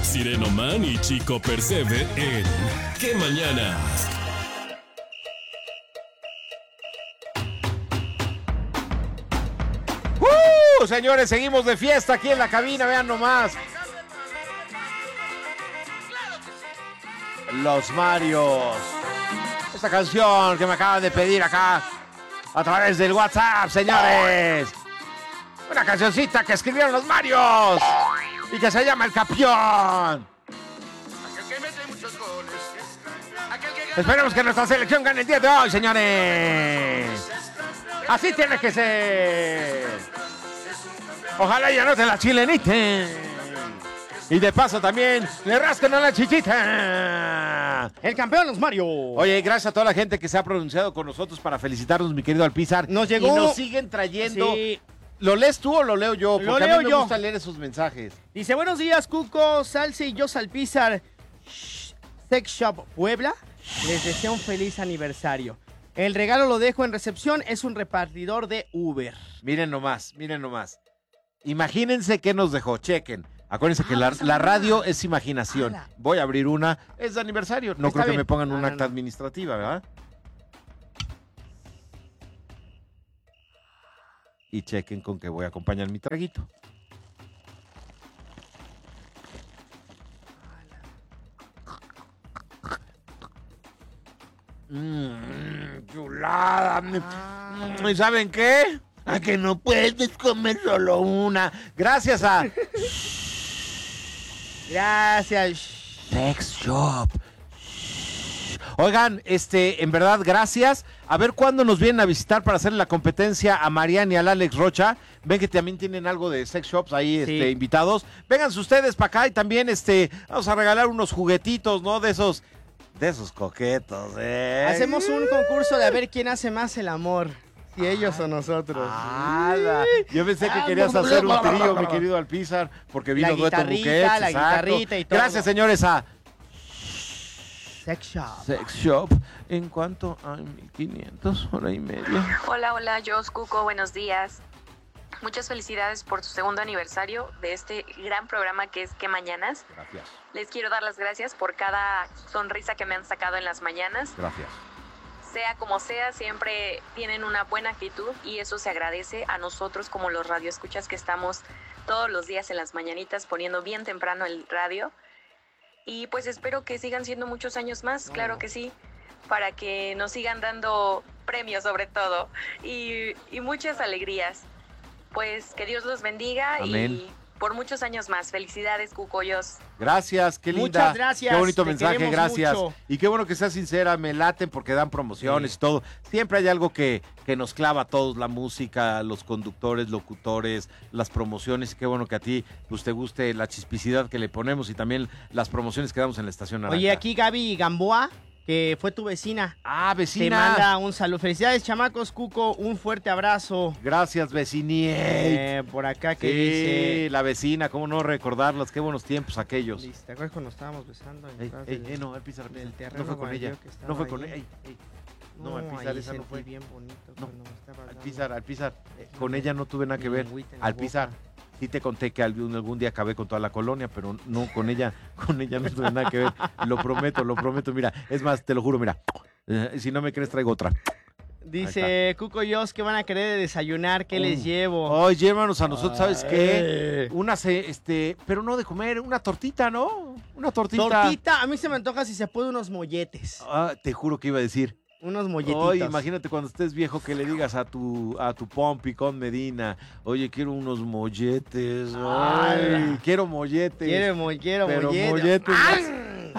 Sirenoman y Chico Percebe en ¿Qué Mañanas? Señores, seguimos de fiesta aquí en la cabina, vean nomás. Los Marios. Esta canción que me acaban de pedir acá a través del WhatsApp, señores. Una cancioncita que escribieron los Marios y que se llama El Campeón. Esperemos que nuestra selección gane el día de hoy, señores. Así tiene que ser. Ojalá ya no te la chileniten. Y de paso también le rascan a la chichita. El campeón, los Mario. Oye, gracias a toda la gente que se ha pronunciado con nosotros para felicitarnos, mi querido Alpizar. Nos llegó. Y nos siguen trayendo. Sí. ¿Lo lees tú o lo leo yo? Porque Lo a leo mí me yo. gusta leer esos mensajes. Dice, buenos días, Cuco, Salce y yo, Salpizar. Sex Shop Puebla. Les deseo un feliz aniversario. El regalo lo dejo en recepción. Es un repartidor de Uber. Miren nomás, miren nomás. Imagínense qué nos dejó, chequen. Acuérdense que la radio es imaginación. Voy a abrir una, es de aniversario. No Está creo que bien. me pongan un No, acta no. administrativa, ¿verdad? Y chequen con qué voy a acompañar mi traguito. Chulada. ¿Y saben qué? A que no puedes comer solo una. Gracias a Gracias. Sex Shop. Oigan, en verdad, gracias. A ver cuándo nos vienen a visitar para hacerle la competencia a Mariana y al Alex Rocha. Ven que también tienen algo de sex shops ahí, Sí. Invitados. Vénganse ustedes para acá y también, vamos a regalar unos juguetitos, ¿no? De esos coquetos, Hacemos un concurso de a ver quién hace más el amor. Si ellos o nosotros. ¡Hala! Yo pensé que querías hacer un trío, mi querido Alpizar, porque vino La Dueto guitarrita, Buquets, la exacto. guitarrita y todo. Gracias, señores, a Sex Shop. Sex Shop. ¿En cuánto? Ay, 1500, hora y media. Hola, hola, Jos, Cuco, buenos días. Muchas felicidades por su segundo aniversario de este gran programa que es ¿Qué Mañanas? Gracias, Les quiero dar las gracias por cada sonrisa que me han sacado en las mañanas. gracias. Sea como sea, siempre tienen una buena actitud y eso se agradece a nosotros como los radioescuchas que estamos todos los días en las mañanitas poniendo bien temprano el radio. Y pues espero que sigan siendo muchos años más, claro que sí, para que nos sigan dando premios sobre todo y muchas alegrías. Pues que Dios los bendiga. Amén. Y por muchos años más. Felicidades, Cucoyos. Gracias, qué linda. Muchas gracias, Qué bonito te mensaje, queremos gracias. mucho. Y qué bueno que seas sincera, me laten porque dan promociones y todo. Siempre hay algo que nos clava a todos, la música, los conductores, locutores, las promociones. Y qué bueno que a ti pues, te guste la chispicidad que le ponemos y también las promociones que damos en la Estación Naranja. Oye, aquí Gaby Gamboa, que fue tu vecina. Ah, Te vecina. manda un saludo. Felicidades, chamacos, Cuco. Un fuerte abrazo. Gracias, vecinier. Por acá que Sí, dice... la vecina, cómo no recordarlas, qué buenos tiempos aquellos. Dice, ¿te acuerdas cuando estábamos besando? No, el Pizarro, del no terreno fue con ella, baldío que estaba no fue con ahí. ella. No, al Pizar ahí esa no sentí fue. bien bonito No, cuando me estaba dando Al Pizar, con ella no tuve nada que mi ver. lengüita en la Al boca. Pizar, sí te conté que algún día acabé con toda la colonia, pero no, con ella no tuve nada que ver. Lo prometo, mira, es más, te lo juro, mira, si no me crees traigo otra. Dice Cuco y Os que van a querer de desayunar, ¿qué les llevo? Oye, hermanos, a nosotros, ¿sabes qué? Ay. Una, pero no de comer, una tortita, ¿no? Una tortita. Tortita, a mí se me antoja si se puede unos molletes. Ah, te juro que iba a decir. Unos molletitos. Oye, imagínate cuando estés viejo que le digas a tu Pompi con Medina, oye, quiero unos molletes, ay, quiero molletes. Quiero pero molletes. molletes.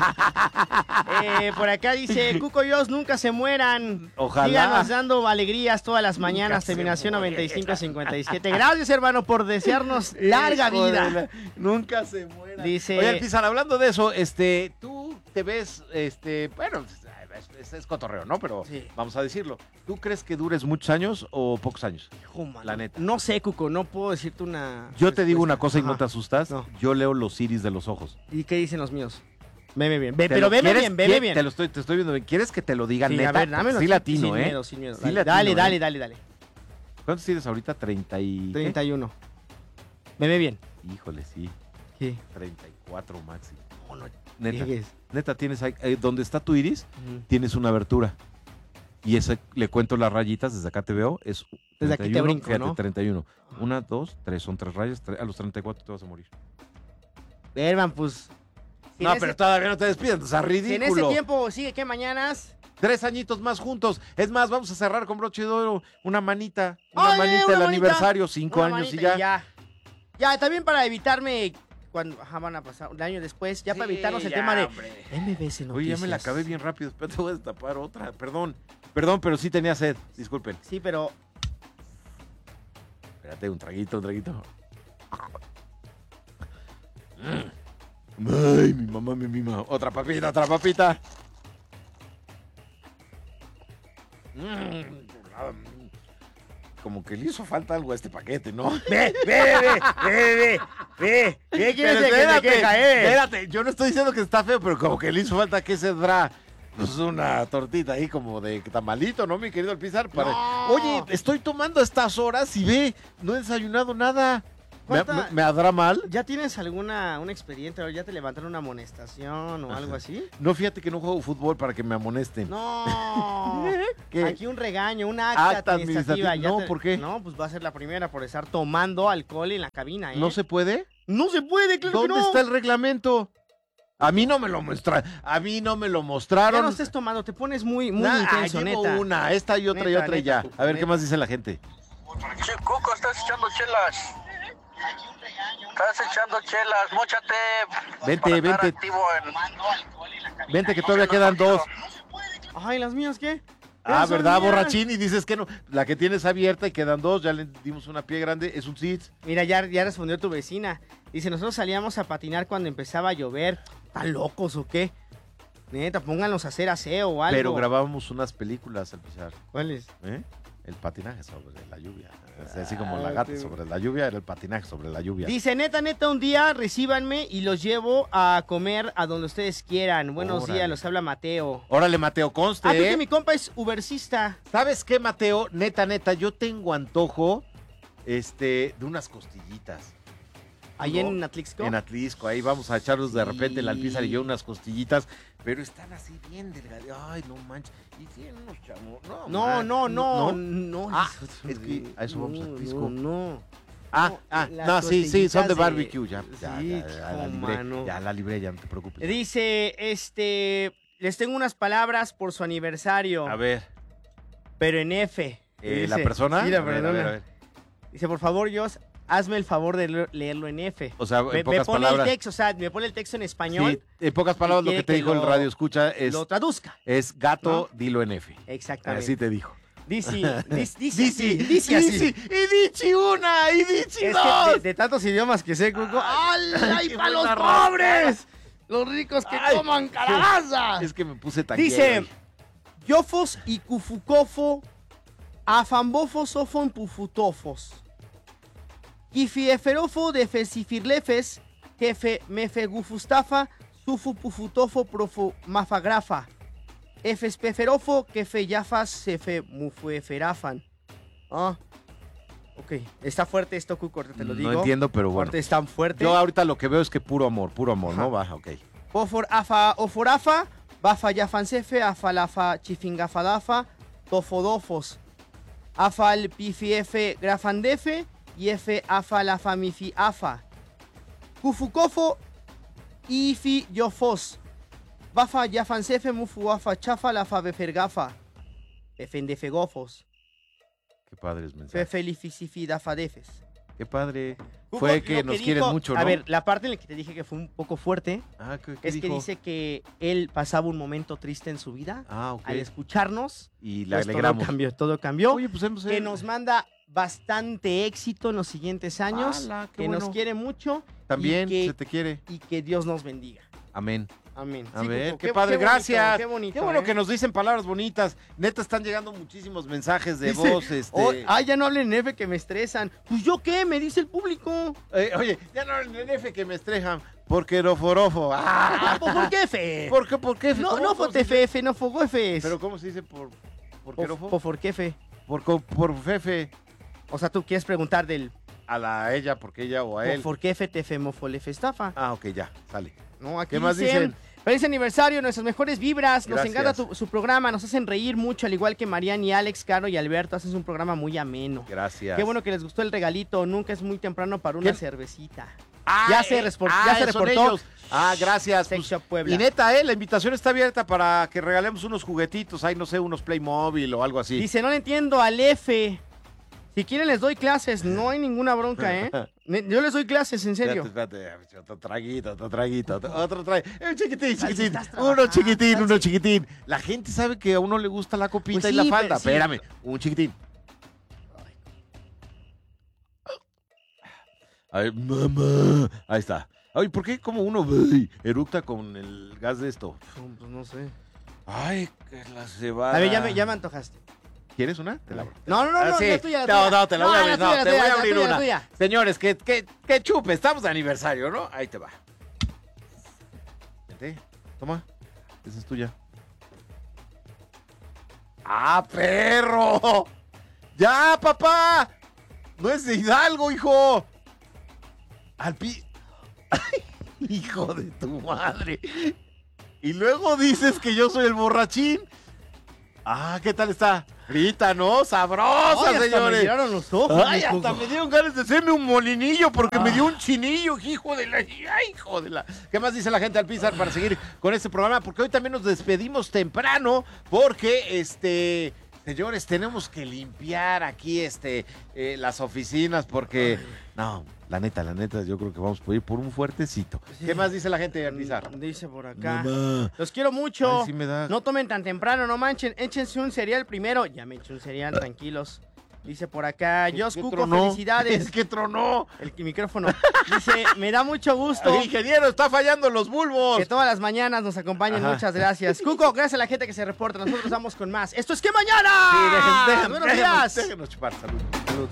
Por acá dice, Cuco y Os nunca se mueran. Ojalá. Síganos dando alegrías todas las mañanas, terminación 9557. Gracias, hermano, por desearnos larga Hijo de vida. nunca se muera. Dice- Oye, Pizarro, hablando de eso, tú te ves, bueno, es cotorreo, ¿no? Pero Sí. vamos a decirlo. ¿Tú crees que dures muchos años o pocos años? Hijo, mano. La neta. No sé, Cuco, no puedo decirte una... Yo te digo una respuesta. cosa y no Ajá. te asustas. No. Yo leo los iris de los ojos. ¿Y qué dicen los míos? Veme bien. Pero ¿Te lo veme quieres? bien, veme bien. Te estoy viendo bien. ¿Quieres que te lo diga Sí, neta? a ver, dámelo. Sí latino, sin ¿eh? miedo, sin miedo. Sí Dale, latino, dale. ¿Cuántos tienes ahorita? 30 y... ¿qué? 31. Veme bien. Híjole, sí. ¿Qué? 34 máximo. No, no Neta, llegues. neta, tienes ahí, donde está tu iris, Ujú. tienes una abertura. Y ese, le cuento las rayitas, desde acá te veo, es Desde aquí te brinco, fíjate, ¿no? 31. 1, 2, 3, son 3 rayas, a los 34 te vas a morir. Herman, pues... si No, en pero ese- todavía no te despides, o sea, si en ese ridículo. tiempo sigue, ¿qué mañanas? 3 añitos más juntos. Es más, vamos a cerrar con broche de oro, una manita, Oye, manita, una el manita. aniversario, 5 Una años y manita ya. Ya, también para evitarme cuando van a pasar un año después, ya para Sí, evitarnos el ya, tema de hombre. MBS Noticias. Oye, ya me la acabé bien rápido, pero te voy a destapar otra, perdón, pero sí tenía sed, disculpen. Sí, pero Espérate, un traguito. Ay, mi mamá me mima. Otra papita. Como que le hizo falta algo a este paquete, ¿no? ve. ¿Qué Pero quieres que te queja, espérate, yo no estoy diciendo que está feo, pero como que le hizo falta que se dra. Pues una tortita ahí como de tamalito, ¿no, mi querido Alpizar? No. Oye, estoy tomando a estas horas y ve, no he desayunado nada. ¿Cuánta- ¿Me hará mal? ¿Ya tienes un expediente? ¿Ya te levantaron una amonestación o algo así? No, fíjate que no juego fútbol para que me amonesten. No. ¿Qué? Aquí un regaño, una acta Acta administrativa. administrativa. No, ¿por qué? No, pues va a ser la primera por estar tomando alcohol en la cabina, ¿eh? ¿No se puede? No se puede, claro que ¿Dónde no. está el reglamento? A mí no me lo mostraron. Ya mostraron. no estés tomando, te pones muy intenso, llevo neta. una, esta y otra y Neta, otra y neta, ya. Cuco, A ver, ¿qué neta. más dice la gente? Che, Cuco, estás echando chelas. Estás echando chelas, móchate. Vente, para estar vente. activo en... Vente que todavía quedan dos. Ay, ¿las mías qué? Ah, Esas ¿verdad, mías. borrachín? Y dices que no. La que tienes abierta y quedan dos, ya le dimos una pie grande, es un SIDS. Mira, ya respondió tu vecina. Dice, nosotros salíamos a patinar cuando empezaba a llover. ¿Están locos o qué? Neta, pónganlos a hacer aseo o algo. Pero grabábamos unas películas al pisar. ¿Cuáles? ¿Eh? El patinaje sobre la lluvia. Así como la gata sobre la lluvia, era el patinaje sobre la lluvia. Dice, neta, un día recíbanme y los llevo a comer a donde ustedes quieran. Buenos Órale. días, los habla Mateo. Órale, Mateo, conste, Ah, tú ¿eh? que mi compa es ubercista. ¿Sabes qué, Mateo? Neta, yo tengo antojo de unas costillitas. Ahí en Atlixco. En Atlisco, ahí vamos a echarlos de repente, la Sí. Alpizar y yo unas costillitas, pero están así bien delgadas. Ay, no manches. Y tienen unos chavos. No. Ah, es que a eso vamos a Atlisco. No. No, sí, son de barbecue, ya. Sí, la hijo, libré, mano. ya la libré, ya no te preocupes. Dice, les tengo unas palabras por su aniversario, A ver, pero en F. ¿la Dice, persona? Sí, la A ver, persona. a ver. Dice, por favor, Jos, hazme el favor de leerlo en F. O sea, en Me pocas pone palabras. el texto, o sea, me pone el texto en español, Sí, en pocas palabras lo quiere que te que dijo el lo- radio escucha es, lo traduzca. es gato, ¿No? dilo en F. Exactamente. Así te dijo. Dice así. Y dice una, y dice Es dos. que de tantos idiomas que sé, Cuco. ¡Ay, qué para los buena raza! pobres! Los ricos que Ay, toman calabaza. Es que me puse tan Dice, Yofos y Cufukofo, Afambofos ofon pufutofos. Kifieferofo de fesifirlefes, jefe mefegufustafa, sufu pufutofo profo mafagrafa. Efespeferofo, kefe yafas, sefe mufueferafan. Ah, ok. Está fuerte esto, Cuco, te lo digo. No entiendo, pero bueno. Fuerte, es tan fuerte. Yo ahorita lo que veo es que puro amor, Ajá. ¿no? Va, ok. Ofor afa oforafa, bafa yafansefe, afalafa chifingafadafa, tofodofos. Afal pifiefe grafandefe y efe afa la famifi afa. Kufukofo ifi yofos. Bafa yafansefe mufu afa chafa la fa befergafa. Efendefegofos. Qué padres mensajes. Fefelifisifi dafadefes. Qué padre. Cuco, Fue lo que nos dijo- quieren mucho, ¿no? A ver, la parte en la que te dije que fue un poco fuerte Ah, ¿qué es que dijo? dice que él pasaba un momento triste en su vida. Ah, ok. Al escucharnos, Y la pues, alegramos. todo cambió. Oye, pues hemos... Que nos manda bastante éxito en los siguientes años. ¡Hala, qué Que bueno! nos quiere mucho. También y que, se te quiere. y que Dios nos bendiga. Amén. Amén. A Sí, ver, Cuco, qué padre, bonito, gracias. Qué bonito. Qué bueno ¿eh? que nos dicen palabras bonitas. Neta, están llegando muchísimos mensajes de Dice, voz. Ya no hablen en F que me estresan. Pues yo qué, me dice el público. Oye, ya no en el F que me estrejan. Porque roforofo. Ah, pues, ¿por qué F? ¿Por qué? ¿Por qué? No, ¿Cómo- no cómo fue se dice? TFF, no fue F. ¿Pero cómo se dice por qué rofo? ¿Por qué F? Por fefe. O sea, tú quieres preguntar del a ella, porque ella o a él. ¿Por qué FTF Mofole Festafa? Ah, ok, ya, sale. No, aquí ¿Qué más dicen? Feliz aniversario, nuestras mejores vibras. Nos Gracias. encanta su programa, nos hacen reír mucho, al igual que Marian y Alex, Caro y Alberto. Hacen un programa muy ameno. Gracias. Qué bueno que les gustó el regalito. Nunca es muy temprano para una ¿Qué? cervecita. Ah, Ya se son reportó. ellos. Ah, gracias. Sex Shop Puebla. Y neta, la invitación está abierta para que regalemos unos juguetitos, ahí no sé, unos Playmobil o algo así. Dice, no le entiendo al F. Si quieren les doy clases, no hay ninguna bronca, ¿eh? Yo les doy clases, en serio. Espérate, otro traguito, otro traguito. Un chiquitín, Estás uno trabajando, chiquitín. La gente sabe que a uno le gusta la copita Pues y la sí, falda. pero sí. Espérame, un chiquitín. Ay, mamá. Ahí está. Ay, ¿por qué como uno eructa con el gas de esto? Pues no sé. Ay, que la cebada. A ver, ya me antojaste. ¿Quieres una? Te la abro. No, Ah, sí. la tuya, No, te la voy a abrir. No, te voy a abrir la una. tuya. Señores, que chupe. Estamos de aniversario, ¿no? Ahí te va. Vente, toma. Esa es tuya. ¡Ah, perro! ¡Ya, papá! No es de Hidalgo, hijo. Hijo de tu madre. Y luego dices que yo soy el borrachín. Ah, ¿qué tal está? Grita, ¿no? Sabrosa, Ay, hasta señores. me tiraron los ojos. Ay, mi hasta Cuco. me dieron ganas de hacerme un molinillo porque me dio un chinillo, hijo de la... Ay, hijo de la... ¿Qué más dice la gente al Pizar para seguir con este programa? Porque hoy también nos despedimos temprano porque, señores, tenemos que limpiar aquí, las oficinas porque... No, la neta, yo creo que vamos a ir por un fuertecito. Sí. ¿Qué más dice la gente al Pizar? Dice por acá. Mamá. Los quiero mucho. Ay, sí me da... No tomen tan temprano, no manchen. Échense un cereal primero. Ya me eché un cereal, tranquilos. Dice por acá, Jos ¿Qué Cuco, tronó? felicidades. Es que tronó. El micrófono. Dice, me da mucho gusto El ingeniero está fallando los bulbos. que todas las mañanas nos acompañen. Ajá. Muchas gracias. Cuco, gracias a la gente que se reporta. Nosotros vamos con más. ¡Esto es que mañana! Sí, ¡Buenos días! déjenos chupar. Salud.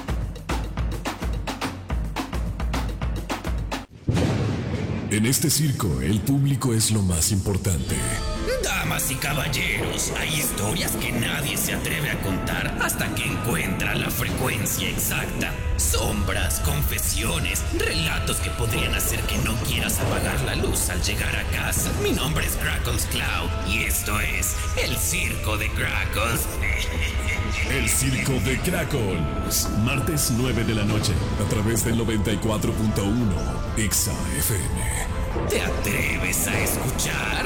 En este circo, el público es lo más importante. Damas y caballeros, hay historias que nadie se atreve a contar hasta que encuentra la frecuencia exacta. Sombras, confesiones, relatos que podrían hacer que no quieras apagar la luz al llegar a casa. Mi nombre es Crackles Cloud y esto es el Circo de Crackles. El circo de Crackles. Martes 9 de la noche, a través del 94.1 Exa FM. ¿Te atreves a escuchar?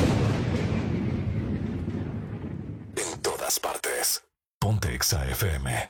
En todas partes. Ponte Exa FM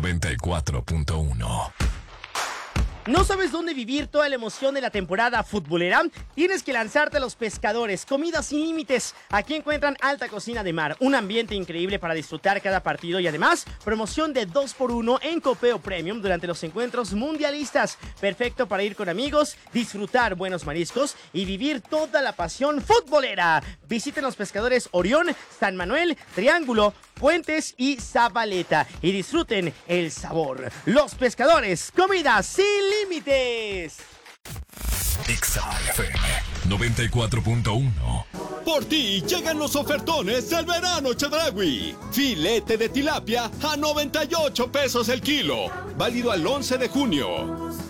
94.1. ¿No sabes dónde vivir toda la emoción de la temporada futbolera? Tienes que lanzarte a Los Pescadores, comida sin límites. Aquí encuentran alta cocina de mar, un ambiente increíble para disfrutar cada partido y además promoción de 2x1 en copeo premium durante los encuentros mundialistas. Perfecto para ir con amigos, disfrutar buenos mariscos y vivir toda la pasión futbolera. Visiten Los Pescadores Orión, San Manuel, Triángulo, Puentes y Zabaleta y disfruten el sabor. Los Pescadores, comida sin límites. Exa FM 94.1. Por ti llegan los ofertones del verano Chedraui. Filete de tilapia a 98 pesos el kilo. Válido al 11 de junio.